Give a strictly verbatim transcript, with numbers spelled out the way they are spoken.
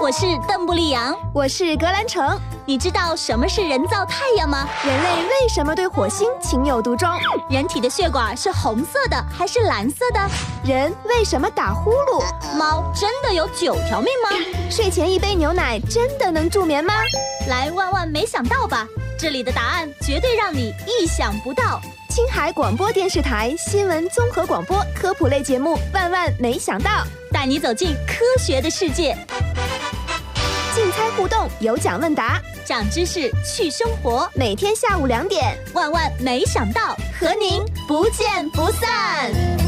我是邓布利扬， 我是格兰城。 你知道什么是人造太阳吗？ 人类为什么对火星情有独钟？ 人体的血管是红色的还是蓝色的？ 人为什么打呼噜？ 猫真的有九条命吗？ 睡前一杯牛奶真的能助眠吗？ 来万万没想到吧，这里的答案绝对让你意想不到。 青海广播电视台新闻综合广播科普类节目《万万没想到》， 带你走进科学的世界。 竞猜互动，有奖问答， 长知识，去生活。 每天下午两点， 万万没想到， 和您不见不散。